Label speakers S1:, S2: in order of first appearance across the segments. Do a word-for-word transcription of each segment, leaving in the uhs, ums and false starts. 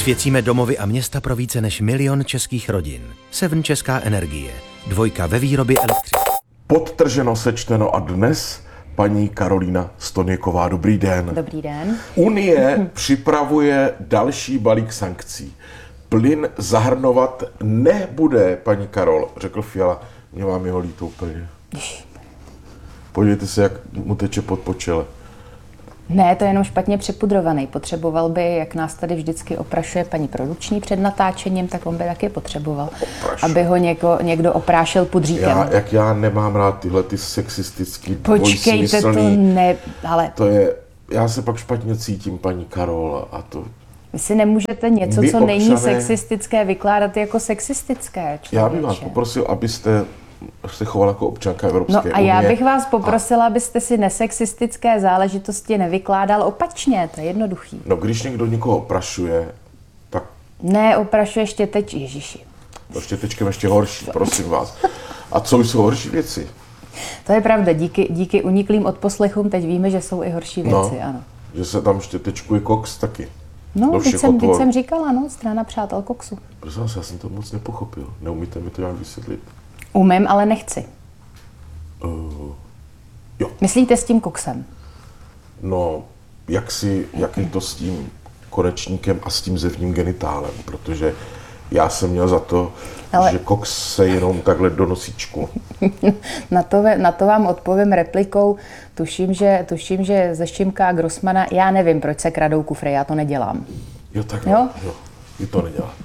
S1: Osvěcíme domovy a města pro více než milion českých rodin. Seven Česká energie. Dvojka ve výrobě elektřiny.
S2: Podtrženo, sečteno a dnes paní Karolína Stoniková. Dobrý den.
S3: Dobrý den.
S2: Unie připravuje další balík sankcí. Plyn zahrnovat nebude, paní Karol, řekl Fiala. Mě vám jeho líto úplně. Podívejte se, jak mu teče pod počele.
S3: Ne, to je jenom špatně přepudrovaný. Potřeboval by, jak nás tady vždycky oprašuje paní produční před natáčením, tak on by taky potřeboval, Oprašuji. aby ho něko, někdo oprášil pudříkem.
S2: Já, jak já nemám rád tyhle ty sexistický,
S3: Počkejte, to ne, ale...
S2: To je, já se pak špatně cítím, paní Karol, a to...
S3: Vy si nemůžete něco,
S2: My
S3: co
S2: občané,
S3: není sexistické, vykládat jako sexistické. Člověče.
S2: Já bych vás poprosil, abyste se chovala jako občanka Evropské
S3: No a
S2: unie.
S3: já bych vás poprosila, a... abyste si nesexistické záležitosti nevykládal opačně, to je jednoduchý.
S2: No když někdo někoho oprašuje, tak...
S3: Ne, oprašuje štěteč, ježiši.
S2: To štětečkem ještě horší, prosím vás. A co jsou horší věci?
S3: To je pravda, díky, díky uniklým odposlechům teď víme, že jsou i horší věci,
S2: no,
S3: ano.
S2: Že se tam štětečkuje koks taky.
S3: No, teď jsem, teď jsem říkala, no, strana přátel koksu.
S2: Prosím vás, já jsem to moc nepochopil. Neumíte mi to nějak vysvětlit?
S3: Umím, ale nechci.
S2: Uh, jo.
S3: Myslíte s tím koksem?
S2: No, jak, si, jak je to s tím konečníkem a s tím zevním genitálem, protože já jsem měl za to, ale... že koks se jenom takhle do nosíčku.
S3: na, to, na to vám odpovím replikou. Tuším, že, tuším, že ze Šimka a Grossmana, já nevím, proč se kradou kufry, já to nedělám.
S2: Jo, tak jo? jo, vy to neděláte.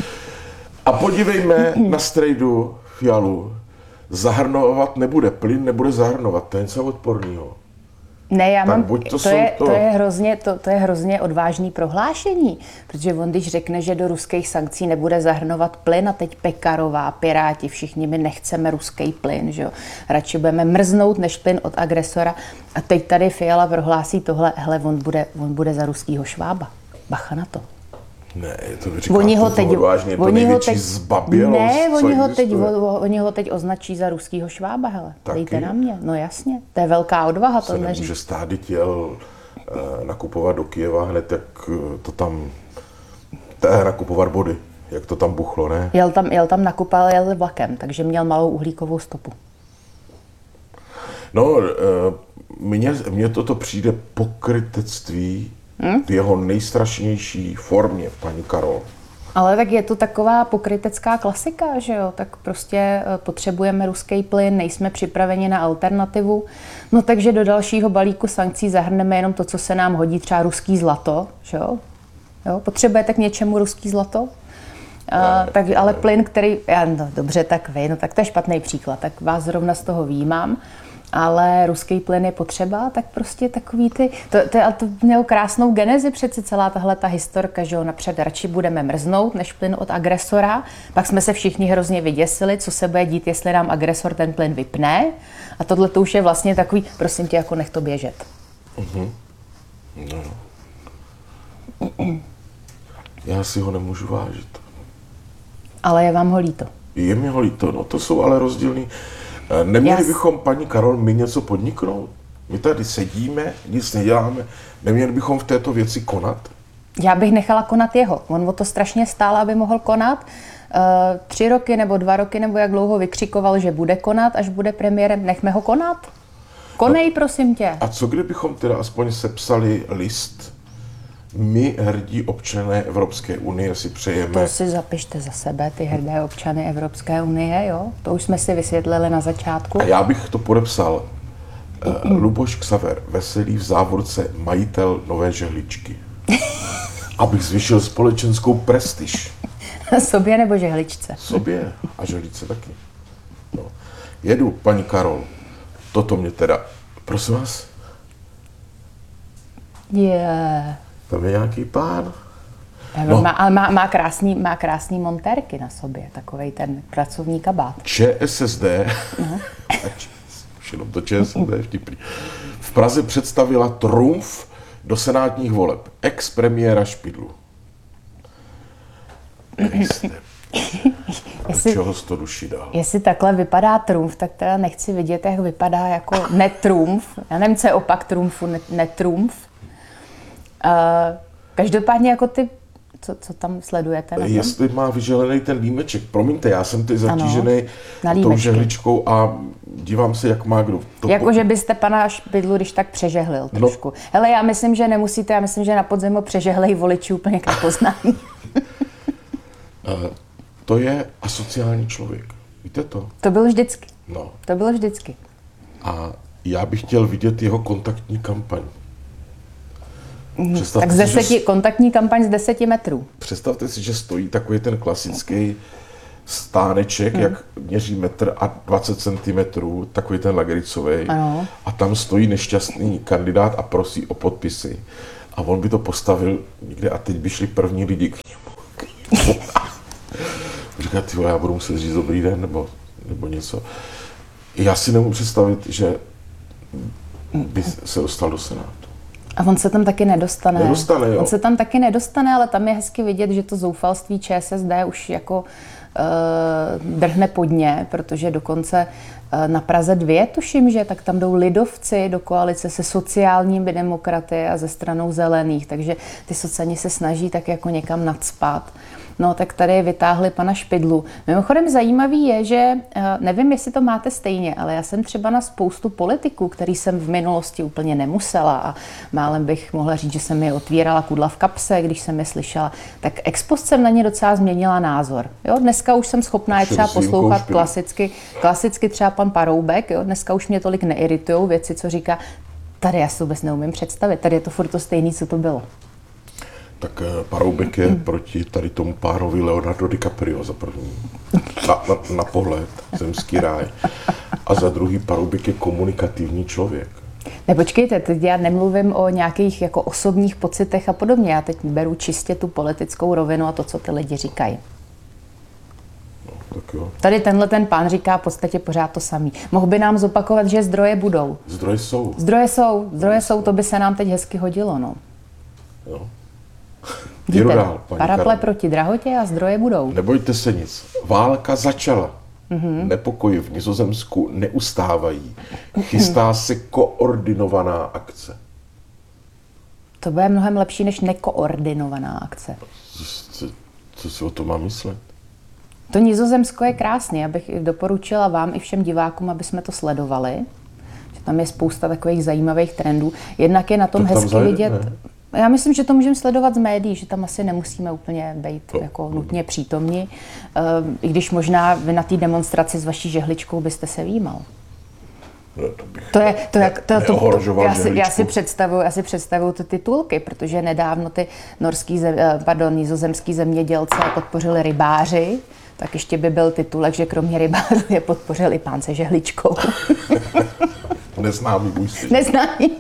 S2: A podívejme na strejdu Fialu. Zahrnovat nebude, plyn nebude zahrnovat, to je něco odporného.
S3: Ne, já mám,
S2: to,
S3: to, je, to... To, je hrozně, to, to je hrozně odvážný prohlášení, protože on, když řekne, že do ruských sankcí nebude zahrnovat plyn, a teď Pekarová, Piráti, všichni my nechceme ruský plyn, že jo, radši budeme mrznout než plyn od agresora, a teď tady Fiala prohlásí tohle, hele, on bude, on bude za ruskýho Švába, bacha na to.
S2: Ne, to vy říkáte,
S3: oni ho teď,
S2: to odvážně, je to největší zbabělost,
S3: ne, oni ho, teď, oni ho teď označí za ruskýho Švába, hele, taky? Dejte na mě, no jasně, to je velká odvaha to neříct.
S2: Že stát jel uh, nakupovat do Kyjeva hned, jak uh, to tam, uh, nakupovat body, jak to tam buchlo, ne?
S3: Jel tam, jel tam nakupal, jel vlakem, takže měl malou uhlíkovou stopu.
S2: No, uh, mně, mně toto přijde pokrytectví, Hmm? v jeho nejstrašnější formě, paní Karol.
S3: Ale tak je to taková pokrytecká klasika, že jo? Tak prostě potřebujeme ruský plyn, nejsme připraveni na alternativu. No takže do dalšího balíku sankcí zahrneme jenom to, co se nám hodí, třeba ruský zlato, že jo? Jo? Potřebujete k něčemu ruský zlato? Ne, uh, tak, ne. Ale plyn, který, já, no dobře, tak vy, no tak to je špatný příklad, tak vás zrovna z toho výjímám. Ale ruský plyn je potřeba, tak prostě takový ty, to, to, to mělo krásnou genezi přece celá tahle ta historka, že jo, napřed radši budeme mrznout než plyn od agresora, pak jsme se všichni hrozně vyděsili, co se bude dít, jestli nám agresor ten plyn vypne, a tohle to už je vlastně takový, prosím tě, jako nech to běžet.
S2: Uh-huh. No. Já si ho nemůžu vážit. Ale
S3: je vám ho líto.
S2: Je mi ho líto, no to jsou ale rozdílný. Neměli bychom, paní Karol, my něco podniknout? My tady sedíme, nic neděláme. Neměli bychom v této věci konat?
S3: Já bych nechala konat jeho. On o to strašně stál, aby mohl konat. E, tři roky nebo dva roky, nebo jak dlouho vykřikoval, že bude konat, až bude premiérem. Nechme ho konat. Konej, a, prosím tě.
S2: A co kdybychom teda aspoň sepsali list? My, hrdí občané Evropské unie, si přejeme...
S3: To si zapište za sebe, ty hrdé občany Evropské unie, jo? To už jsme si vysvětlili na začátku.
S2: A já bych to podepsal. Uh, Luboš Ksaver, veselý v závorce, majitel Nové žehličky. Abych zvyšil společenskou prestiž.
S3: Sobě nebo žehličce?
S2: Sobě a žehličce taky. No. Jedu, paní Karol. Toto mě teda... Prosím vás?
S3: Je... Yeah.
S2: Tam je nějaký pán.
S3: No. Má, ale má, má, krásný, má krásný montérky na sobě, takovej ten pracovní kabát.
S2: ČSSD, uh-huh. už jenom to ČSSD je vtipný, v Praze představila trumf do senátních voleb. Ex-premiéra Špidlu. Kriste, do čeho jsi to duši dal?
S3: Jestli takhle vypadá trumf, tak teda nechci vidět, jak vypadá jako netrumf. Já nevím, co je opak trumfu, netrumf. Uh, každopádně jako ty Co, co tam sledujete? Na tom?
S2: Jestli má vyželený ten límeček. Promiňte, já jsem teď zatížený
S3: na
S2: tou
S3: límečky.
S2: žehličkou a dívám se, jak má kdo. To
S3: Jako,
S2: po-
S3: že byste pana Špidlu, když tak přežehlil trošku. No. Hele, já myslím, že nemusíte, já myslím, že na podzemu přežehlejí voliči úplně k nepoznání.
S2: Eh, To je asociální člověk. Víte to?
S3: To bylo vždycky.
S2: No.
S3: To bylo vždycky.
S2: A já bych chtěl vidět jeho kontaktní kampaň. Představte
S3: Tak z
S2: si, že
S3: deseti, kontaktní kampaň z deseti metrů.
S2: Představte si, že stojí takový ten klasický stáneček,
S3: Hmm.
S2: jak měří metr a dvacet centimetrů, takový ten lagericový.
S3: Ano.
S2: A tam stojí nešťastný kandidát a prosí o podpisy. A on by to postavil někde a teď by šli první lidi k němu. K němu. Říká, ty vole, já budu muset říct dobrý den, nebo, nebo něco. Já si nemůžu představit, že by se dostal do Senátu.
S3: A on se tam taky nedostane.
S2: Nedostane, jo.
S3: On se tam taky nedostane, ale tam je hezky vidět, že to zoufalství ČSSD už jako uh, drhne pod ně, protože dokonce uh, na Praze dvě, tuším, že tak tam jdou lidovci do koalice se sociálními demokraty a ze stranou zelených, takže ty sociální se snaží tak jako někam nacpat. No, tak tady vytáhli pana Špidlu. Mimochodem zajímavý je, že nevím, jestli to máte stejně, ale já jsem třeba na spoustu politiků, který jsem v minulosti úplně nemusela a málem bych mohla říct, že jsem mi otvírala kudla v kapse, když jsem je slyšela, tak ex post jsem na ně docela změnila názor. Jo, dneska už jsem schopná je třeba poslouchat klasicky, klasicky třeba pan Paroubek, jo, dneska už mě tolik neiritujou věci, co říká, tady já si vůbec neumím představit, tady je to furt to stejný, co to bylo.
S2: Tak Paroubek je proti tady tomu párovi Leonardo DiCaprio za první. Na, na, na pohled, zemský ráj. A za druhý Paroubek je komunikativní člověk.
S3: Ne, počkejte, teď já nemluvím o nějakých jako osobních pocitech a podobně. Já teď beru čistě tu politickou rovinu a to, co ty lidi říkají.
S2: No, tak jo.
S3: Tady tenhle ten pán říká v podstatě pořád to samý. Mohl by nám zopakovat, že zdroje budou.
S2: Zdroje jsou.
S3: Zdroje jsou, zdroje jsou, to by se nám teď hezky hodilo, no.
S2: Jo. Jdu dál, paní
S3: Paraple
S2: Karlo.
S3: proti drahotě a zdroje budou.
S2: Nebojte se nic. Válka začala. Mm-hmm. Nepokoje v Nizozemsku neustávají. Chystá se koordinovaná akce.
S3: To bude mnohem lepší než nekoordinovaná akce.
S2: Co, co si o tom mám myslet?
S3: To Nizozemsko je krásné, já bych doporučila vám i všem divákům, aby jsme to sledovali. Že tam je spousta takových zajímavých trendů. Jednak je na tom
S2: Tak tam
S3: hezky
S2: zajde,
S3: vidět.
S2: ne?
S3: Já myslím, že to můžeme sledovat z médií, že tam asi nemusíme úplně být
S2: No.
S3: jako nutně přítomni. Ehm, I když možná vy na té demonstraci s vaší žehličkou byste se výjímal.
S2: No, to bych
S3: To je, to, jak, to, to, to,
S2: neohrožoval
S3: já, si, já
S2: žehličku.
S3: si představuju, já si představuju ty titulky, protože nedávno ty norský, zem, pardon, nizozemský zemědělce podpořili rybáři, tak ještě by byl titulek, že kromě rybářů je podpořili pán se žehličkou.
S2: Neznámý můj syn.
S3: Neznámý.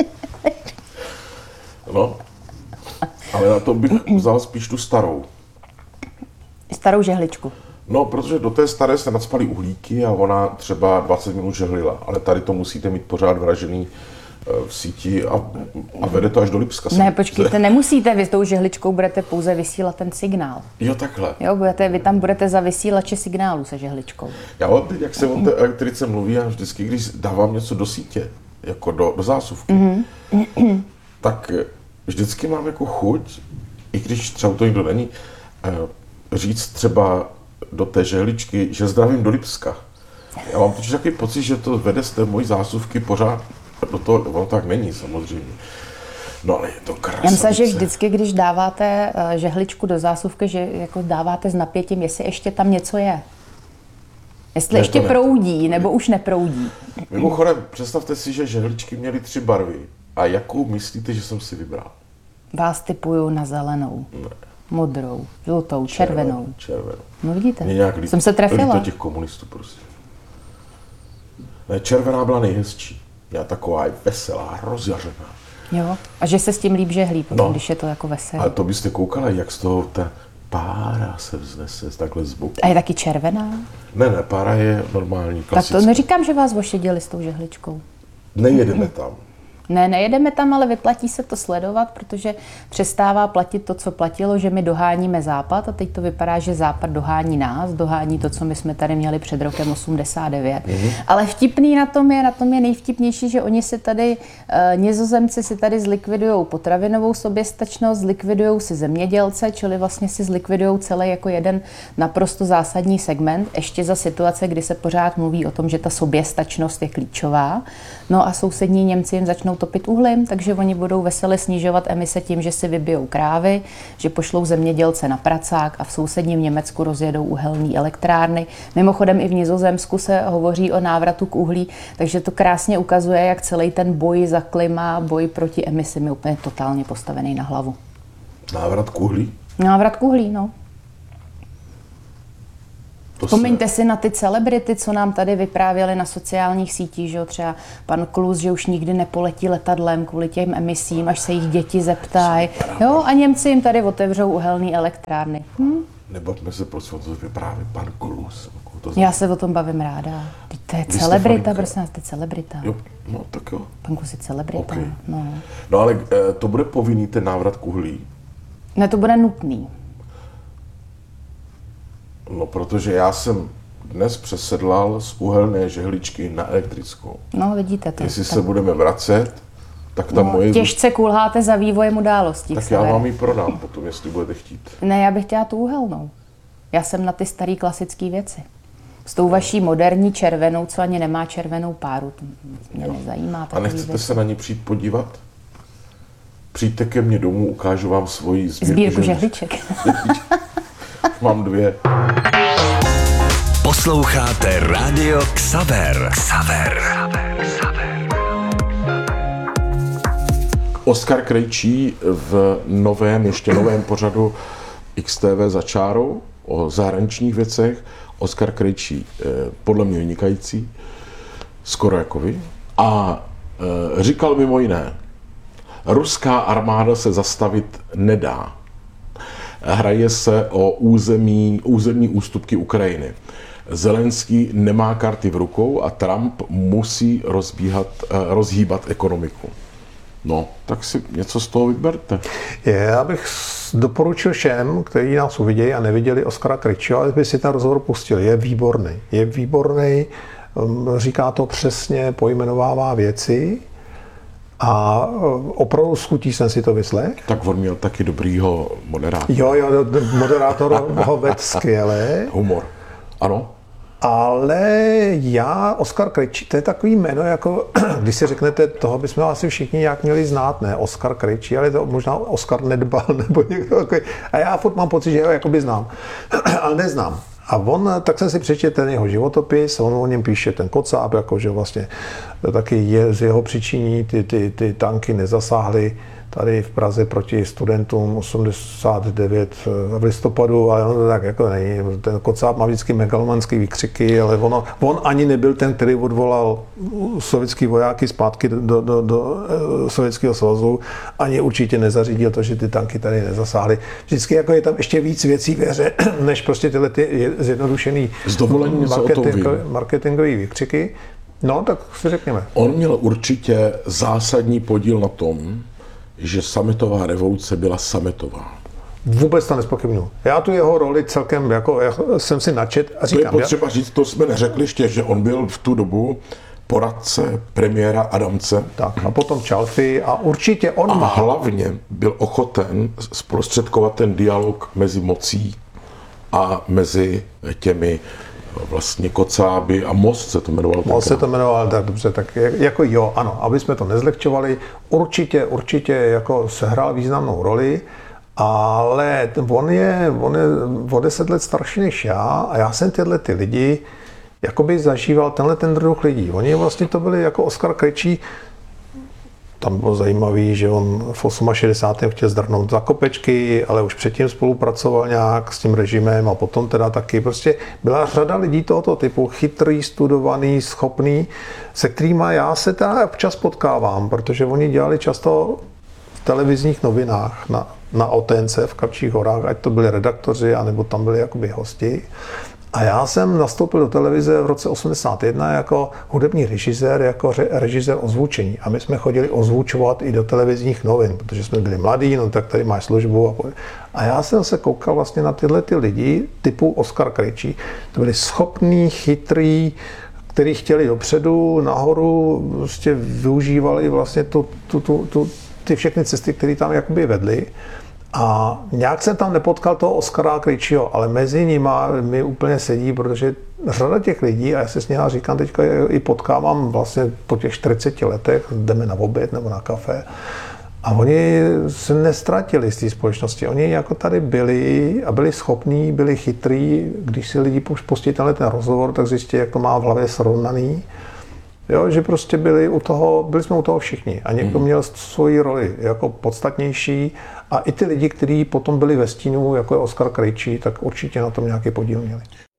S2: No, ale na to bych vzal spíš tu starou.
S3: Starou žehličku.
S2: No, protože do té staré se nacpaly uhlíky a ona třeba dvacet minut žehlila, ale tady to musíte mít pořád vražený eh, v síti a, a vede to až do Lipska.
S3: Ne, počkejte, nemusíte, vy s tou žehličkou budete pouze vysílat ten signál.
S2: Jo, takhle.
S3: Jo, budete, vy tam budete za vysílače signálu se žehličkou.
S2: Já vám teď, jak se o té elektrice mluví, a vždycky, když dávám něco do sítě, jako do, do zásuvky, mm-hmm. tak vždycky mám jako chuť, i když třeba to nikdo není, eh, říct třeba do té žehličky, že zdravím do Lipska. Já mám totiž takový pocit, že to vede z té mojí zásuvky pořád do toho, ono tak není samozřejmě. No ale je to krasavice.
S3: Já myslím, že vždycky, když dáváte uh, žehličku do zásuvky, že jako dáváte s napětím, jestli ještě tam něco je. Jestli
S2: Ne,
S3: ještě
S2: to ne.
S3: proudí, nebo už neproudí.
S2: Mimochodem, představte si, že žehličky měly tři barvy. A jakou myslíte, že jsem si vybral?
S3: Vás typuju na zelenou,
S2: Ne.
S3: modrou, žlutou, červenou.
S2: Červenou.
S3: No vidíte,
S2: Mě nějak líp,
S3: jsem se trefila.
S2: líto těch komunistů, prostě. Ne, červená byla nejhezčí. Měla taková veselá, rozjařená.
S3: Jo, a že se s tím líp žehlí, potom,
S2: No.
S3: když je to jako veselé.
S2: Ale to byste koukali, jak z toho ta pára se vznese takhle z boku.
S3: A je taky červená?
S2: Ne, ne, pára je normální,
S3: Tak
S2: klasická.
S3: to neříkám, že vás ošidili s tou žehličkou.
S2: Nejedeme tam.
S3: Ne, nejedeme tam, ale vyplatí se to sledovat, protože přestává platit to, co platilo, že my doháníme Západ a teď to vypadá, že Západ dohání nás, dohání to, co my jsme tady měli před rokem osmdesát devět. Mm-hmm. Ale vtipný na tom je, na tom je nejvtipnější, že oni si tady, e, Nizozemci si tady zlikvidujou potravinovou soběstačnost, zlikvidujou si zemědělce, čili vlastně si zlikvidujou celý jako jeden naprosto zásadní segment, ještě za situace, kdy se pořád mluví o tom, že ta soběstačnost je klíčová. No a sousední Němci jim začnou topit uhlím, takže oni budou vesele snižovat emise tím, že si vybijou krávy, že pošlou zemědělce na pracák a v sousedním Německu rozjedou uhelné elektrárny. Mimochodem i v Nizozemsku se hovoří o návratu k uhlí, takže to krásně ukazuje, jak celý ten boj za klima, boj proti emisím je úplně totálně postavený na hlavu.
S2: Návrat k uhlí?
S3: Návrat k uhlí, no.
S2: To
S3: Vzpomeňte si na ty celebrity, co nám tady vyprávěli na sociálních sítích, že jo, třeba pan Klus, že už nikdy nepoletí letadlem kvůli těm emisím, až se jich děti zeptají. Jo, a Němci jim tady otevřou uhelné elektrárny. Hm?
S2: Nebavme se, prosím, co vypráví pan Klus. To
S3: Já se o tom bavím ráda. To je
S2: Vy
S3: celebrita, prosím nás, to je celebrita.
S2: Jo, no tak jo.
S3: Pan Klus je celebrita.
S2: Okay.
S3: No.
S2: No ale e, to bude povinný ten návrat k uhlí?
S3: Ne, to bude nutný.
S2: No, protože já jsem dnes přesedlal z uhelné žehličky na elektrickou.
S3: No, vidíte to.
S2: Jestli
S3: tak.
S2: se budeme vracet, tak ta
S3: no,
S2: moje...
S3: Těžce kulháte za vývojem událostí.
S2: Tak já vám ji prodám potom, jestli budete chtít.
S3: Ne, já bych chtěla tu uhelnou. Já jsem na ty staré klasické věci. S tou vaší moderní červenou, co ani nemá červenou páru, to mě jo. nezajímá.
S2: A nechcete
S3: věci.
S2: se na ní přijít podívat? Přijďte ke mně domů, ukážu vám svoji sbírku,
S3: sbírku žehliček.
S2: Mám dvě.
S4: Posloucháte Rádio Xaver. Xaver.
S2: Oskar Krejčí v novém, ještě novém pořadu X T V za čárou o zahraničních věcech. Oskar Krejčí podle mě vynikající, skoro jako vy. A říkal mimo jiné, ruská armáda se zastavit nedá. Hraje se o území, územní ústupky Ukrajiny. Zelenský nemá karty v rukou a Trump musí rozbíhat, rozhýbat ekonomiku. No, tak si něco z toho vyberte.
S5: Já bych doporučil všem, kteří nás uvidějí a neviděli Oskara Krejčího, aby si ten rozhovor pustili. Je výborný. Je výborný, říká to přesně, pojmenovává věci a opravdu s chutí jsem si to vyslech.
S2: Tak on měl taky dobrýho moderátora.
S5: Jo, jo, moderátor ho vedl skvěle.
S2: Humor. Ano.
S5: Ale já, Oskar Krejčí, to je takový jméno, jako když si řeknete, toho bychom asi všichni nějak měli znát, ne? Oskar Krejčí, ale to možná Oskar Nedbal nebo někdo takový. A já furt mám pocit, že ho jakoby znám, ale neznám. A on, tak jsem si přečetl ten jeho životopis, on o něm píše ten Kocáb, jakože vlastně taky je z jeho přičiní, ty, ty, ty tanky nezasáhly tady v Praze proti studentům osmdesát devět v listopadu, ale ono to tak jako není. Ten Kocáb má vždycky megalomanský výkřiky, ale ono, on ani nebyl ten, který odvolal sovětský vojáky zpátky do, do, do, do Sovětského svazu, ani určitě nezařídil to, že ty tanky tady nezasáhly. Vždycky jako je tam ještě víc věcí ve hře, než prostě tyhle ty zjednodušený marketing, marketingový výkřiky. No, tak si řekněme.
S2: On měl určitě zásadní podíl na tom, že sametová revoluce byla sametová.
S5: Vůbec to nezpochybnuju. Já tu jeho roli celkem jako, jako jsem si načet a říkám.
S2: To je potřeba říct, to jsme neřekli ještě, že on byl v tu dobu poradce premiéra Adamce.
S5: Tak a potom Čalfy a určitě on
S2: a
S5: má.
S2: hlavně byl ochoten zprostředkovat ten dialog mezi mocí a mezi těmi vlastně Kocáby a Most se to jmenoval.
S5: Most se to jmenoval, tak dobře, tak jako jo, ano, aby jsme to nezlehčovali, určitě, určitě jako sehrál významnou roli, ale on je, on je o deset let starší než já a já jsem tyhle ty lidi jakoby zažíval tenhle ten druh lidí. Oni vlastně to byli jako Oskar Krejčí. Tam bylo zajímavé, že on v šedesátém osmém chtěl zdrhnout za kopečky, ale už předtím spolupracoval nějak s tím režimem a potom teda taky. Prostě byla řada lidí tohoto typu, chytrý, studovaný, schopný, se kterýma já se teda občas potkávám, protože oni dělali často v televizních novinách na, na O T N C v Kapčích horách, ať to byli redaktoři, anebo tam byli jakoby hosti. A já jsem nastoupil do televize v roce osmdesát jedna jako hudební režisér, jako ře, režisér ozvučení. A my jsme chodili ozvučovat i do televizních novin, protože jsme byli mladí, no tak tady máš službu. A, a já jsem se koukal vlastně na tyhle ty lidi typu Oskar Krejčí. To byli schopní, chytrý, kteří chtěli dopředu, nahoru, prostě využívali vlastně tu, tu, tu, tu, ty všechny cesty, které tam jakoby vedly. A nějak jsem tam nepotkal toho Oskara Krejčího, ale mezi nima mi úplně sedí, protože řada těch lidí, a já se s nimi říkám teďka i potkávám vlastně po těch čtyřiceti letech, jdeme na oběd nebo na kafe, a oni se nestratili z té společnosti. Oni jako tady byli a byli schopní, byli chytrý. Když si lidi pustí tenhle ten rozhovor, tak zjistí, jak to má v hlavě srovnaný. Jo, že prostě byli u toho, byli jsme u toho všichni a někdo měl svoji roli jako podstatnější a i ty lidi, kteří potom byli ve stínu, jako je Oskar Krejčí, tak určitě na tom nějaký podíl měli.